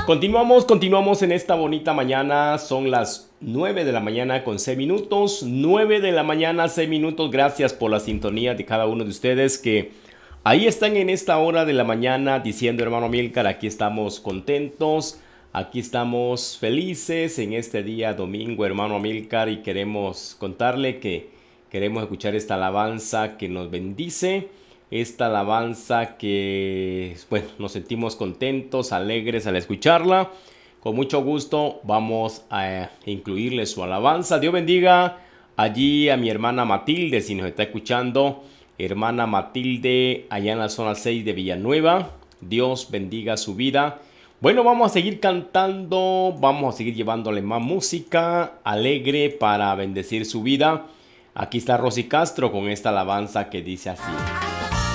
Continuamos en esta bonita mañana. Son las 9 de la mañana con 6 minutos. 9 de la mañana, 6 minutos. Gracias por la sintonía de cada uno de ustedes que ahí están en esta hora de la mañana diciendo, hermano Amílcar, aquí estamos contentos, aquí estamos felices en este día domingo, hermano Amílcar, y queremos contarle que queremos escuchar esta alabanza que nos bendice. Esta alabanza que, bueno, nos sentimos contentos, alegres al escucharla. Con mucho gusto vamos a incluirle su alabanza. Dios bendiga allí a mi hermana Matilde, si nos está escuchando. Hermana Matilde, allá en la zona 6 de Villanueva. Dios bendiga su vida. Bueno, vamos a seguir cantando, vamos a seguir llevándole más música alegre para bendecir su vida. Aquí está Rosy Castro con esta alabanza que dice así.